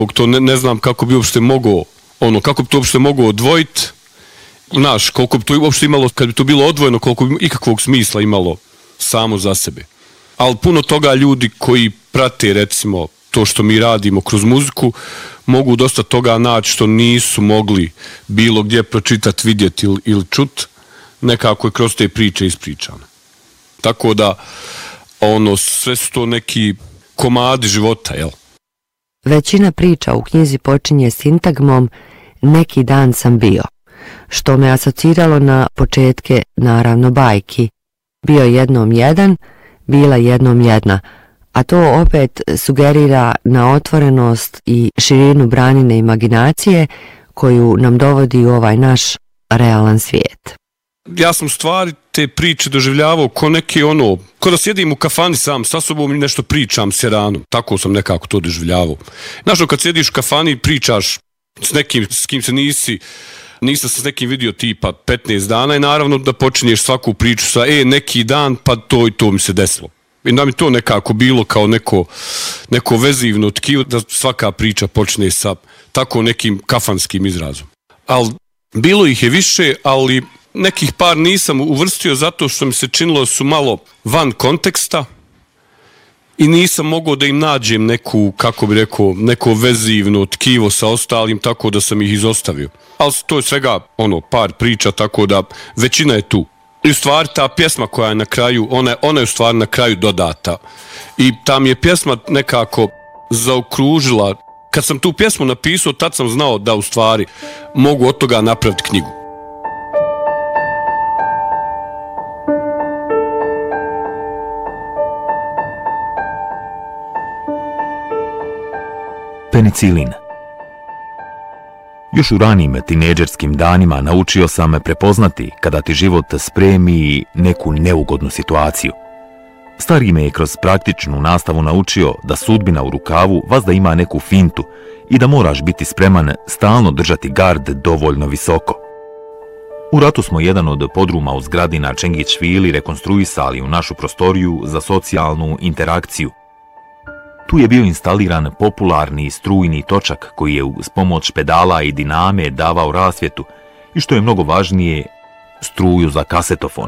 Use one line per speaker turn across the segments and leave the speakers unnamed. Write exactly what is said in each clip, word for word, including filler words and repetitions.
To ne, ne znam kako bi uopšte mogao, ono, kako bi to uopšte mogao odvojiti, znaš, koliko bi to uopšte imalo, kad bi to bilo odvojeno, koliko bi ikakvog smisla imalo samo za sebe. Ali puno toga ljudi koji prate, recimo, to što mi radimo kroz muziku, mogu dosta toga naći što nisu mogli bilo gdje pročitati, vidjeti ili, ili čut, nekako je kroz te priče ispričane. Tako da, ono, sve su to neki komadi života, jel?
Većina priča u knjizi počinje sintagmom neki dan sam bio, što me asociralo na početke, naravno, bajki. Bio jednom jedan, bila jednom jedna, a to opet sugerira na otvorenost i širinu branine imaginacije koju nam dovodi u ovaj naš realan svijet.
Ja sam stvari te priče doživljavao ko neki ono, ko da sjedim u kafani sam sa sobom i nešto pričam s Jeranom. Tako sam nekako to doživljavao. Znaš, kad sjediš u kafani i pričaš s nekim s kim se nisi, nisam se s nekim vidio tipa petnaest dana i naravno da počinješ svaku priču sa e, neki dan, pa to i to mi se desilo. I da mi to nekako bilo kao neko, neko vezivno tkivo da svaka priča počne sa tako nekim kafanskim izrazom. Ali bilo ih je više, ali nekih par nisam uvrstio zato što mi se činilo su malo van konteksta i nisam mogao da im nađem neku, kako bi rekao, neko vezivno tkivo sa ostalim, tako da sam ih izostavio. Ali to je svega ono par priča, tako da većina je tu. I u stvari ta pjesma koja je na kraju, ona, ona je u stvari na kraju dodata. I ta mi je pjesma nekako zaokružila. Kad sam tu pjesmu napisao, tad sam znao da u stvari mogu od toga napraviti knjigu.
Penicilin. Još u ranijim tinejdžerskim danima naučio sam prepoznati kada ti život spremi neku neugodnu situaciju. Stariji me je kroz praktičnu nastavu naučio da sudbina u rukavu vazda ima neku fintu i da moraš biti spreman stalno držati gard dovoljno visoko. U ratu smo jedan od podruma u zgradi na Čengićvili rekonstruisali u našu prostoriju za socijalnu interakciju. Tu je bio instaliran popularni strujni točak koji je uz pomoć pedala i diname davao rasvjetu i što je mnogo važnije, struju za kasetofon.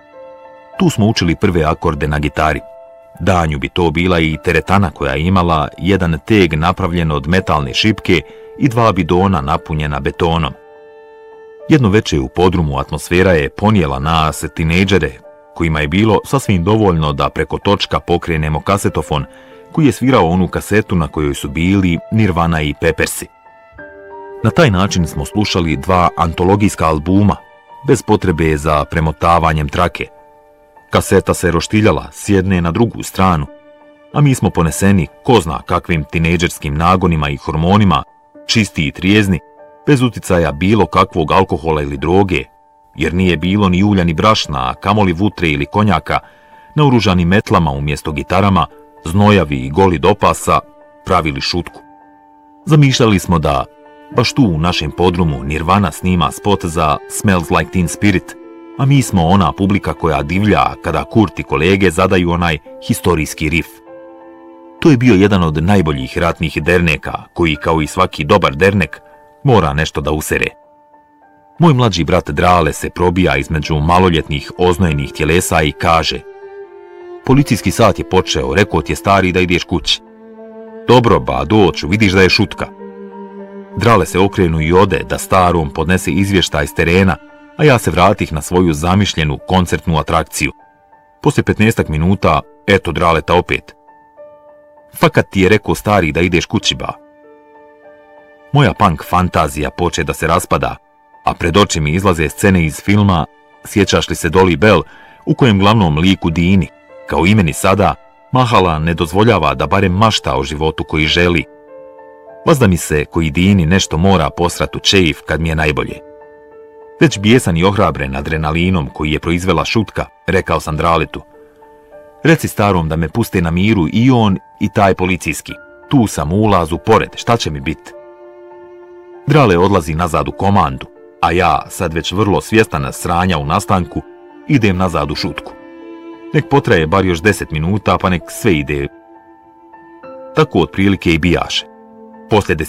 Tu smo učili prve akorde na gitari. Danju bi to bila i teretana koja je imala jedan teg napravljen od metalne šipke i dva bidona napunjena betonom. Jedno veče u podrumu atmosfera je ponijela nas tinejdžere kojima je bilo sasvim dovoljno da preko točka pokrenemo kasetofon koji je svirao onu kasetu na kojoj su bili Nirvana i Peppersi. Na taj način smo slušali dva antologijska albuma, bez potrebe za premotavanjem trake. Kaseta se roštiljala s jedne na drugu stranu, a mi smo poneseni ko zna kakvim tinejdžerskim nagonima i hormonima, čisti i trijezni, bez uticaja bilo kakvog alkohola ili droge, jer nije bilo ni ulja ni brašna, a kamoli vutre ili konjaka, naoružani metlama umjesto gitarama, znojavi i goli do pasa, pravili šutku. Zamišljali smo da, baš tu u našem podrumu, Nirvana snima spot za Smells Like Teen Spirit, a mi smo ona publika koja divlja kada Kurt i kolege zadaju onaj historijski rif. To je bio jedan od najboljih ratnih derneka, koji kao i svaki dobar dernek mora nešto da usere. Moj mlađi brat Drale se probija između maloljetnih oznojenih tjelesa i kaže: policijski sat je počeo, rekao ti je stari da ideš kući. Dobro ba, doću, vidiš da je šutka. Drale se okrenu i ode da starom podnese izvještaj s terena, a ja se vratih na svoju zamišljenu koncertnu atrakciju. Poslije petnaestak minuta, eto Draleta opet. Fakat ti je rekao stari da ideš kući ba. Moja punk fantazija poče da se raspada, a pred oči mi izlaze scene iz filma Sjećaš li se Dolly Bell, u kojem glavnom liku Dini, kao i meni sada, Mahala ne dozvoljava da barem mašta o životu koji želi. Vazda mi se koji Dini nešto mora posrat u čeif kad mi je najbolje. Već bijesan i ohrabren adrenalinom koji je proizvela šutka, rekao sam Draletu: reci starom da me puste na miru i on i taj policijski. Tu sam u ulazu pored, šta će mi biti? Drale odlazi nazad u komandu, a ja, sad već vrlo svjestan sranja u nastanku, idem nazad u šutku. Nek potraje bar još deset minuta, pa nek sve ide. Tako otprilike i bijaše. Poslije